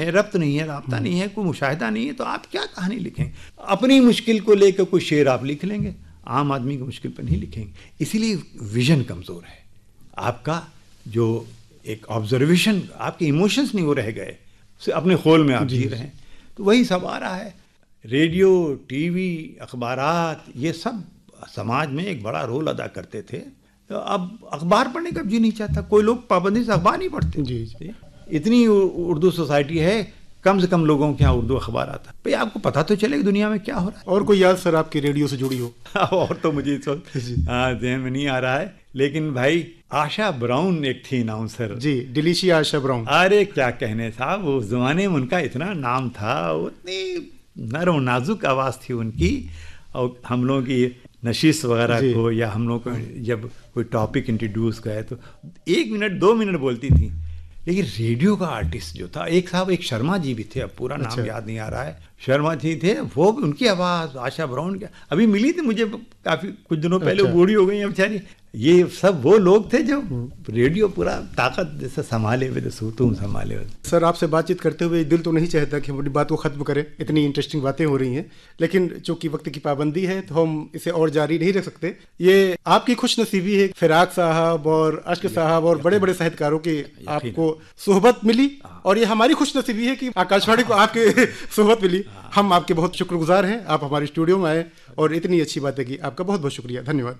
है, रब्त नहीं है, राब्ता नहीं है, कोई मुशाहिदा नहीं है, तो आप क्या कहानी लिखेंगे? अपनी मुश्किल को लेकर कोई शेर आप लिख लेंगे, आम आदमी की मुश्किल पर नहीं लिखेंगे। इसीलिए विजन कमज़ोर है आपका, जो एक ऑब्जर्वेशन, आपके इमोशंस नहीं वो रह गए, अपने खोल में आप जी रहे हैं। तो वही सब आ रहा है। रेडियो, टीवी, अखबारात, ये सब समाज में एक बड़ा रोल अदा करते थे। तो अब अखबार पढ़ने का जी नहीं चाहता, कोई लोग पाबंदी से अखबार नहीं पढ़ते। जी। इतनी उर्दू सोसाइटी है, कम से कम लोगों के यहाँ उर्दू अखबार आता है। भाई आपको पता तो चले दुनिया में क्या हो रहा है। और कोई याद सर आपकी रेडियो से जुड़ी हो? और तो मुझे ध्यान में नहीं आ रहा है, लेकिन भाई आशा ब्राउन एक थी अनाउंसर जी, डिलीशिया आशा ब्राउन। अरे क्या कहने साहब, उस जमाने में उनका इतना नाम था, उतनी नरम नाजुक आवाज़ थी उनकी। और हम लोगों की नशीस वगैरह को, या हम लोग को जब कोई टॉपिक इंट्रोड्यूस करे तो 1 मिनट 2 मिनट बोलती थी। लेकिन रेडियो का आर्टिस्ट जो था, एक साहब, एक शर्मा जी भी थे, अब पूरा नाम याद नहीं आ रहा है, शर्मा जी थे, वो उनकी आवाज़ आशा ब्राउन क्या अभी मिली थी मुझे काफ़ी कुछ दिनों पहले, बूढ़ी हो गई हैं बेचारी। ये सब वो लोग थे जो रेडियो पूरा ताकत जैसे संभाले हुए थे, तुम संभाले हुए। सर आपसे बातचीत करते हुए दिल तो नहीं चाहता कि हम अपनी बात को ख़त्म करें, इतनी इंटरेस्टिंग बातें हो रही हैं, लेकिन चूंकि वक्त की पाबंदी है तो हम इसे और जारी नहीं रख सकते। ये आपकी खुशनसीबी है, फिराक साहब और अश्क साहब और बड़े बड़े साहित्यकारों की आपको सोहबत मिली, और ये हमारी खुशनसीबी है कि आकाशवाणी को आपके सोहबत मिली। हम आपके बहुत शुक्रगुजार हैं, आप हमारे स्टूडियो में आए और इतनी अच्छी बातें की। आपका बहुत बहुत शुक्रिया, धन्यवाद।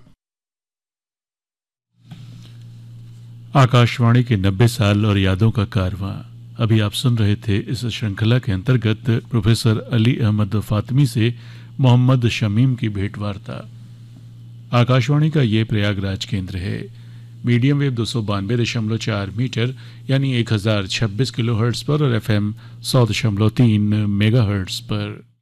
आकाशवाणी के 90 साल और यादों का कारवां, अभी आप सुन रहे थे। इस श्रृंखला के अंतर्गत प्रोफेसर अली अहमद फातमी से मोहम्मद शमीम की भेंटवार्ता। आकाशवाणी का ये प्रयागराज केंद्र है। मीडियम वेव 292.4 मीटर यानी 1026 किलोहर्ट्ज़ पर और FM 100.3 मेगाहर्ट्ज़ पर।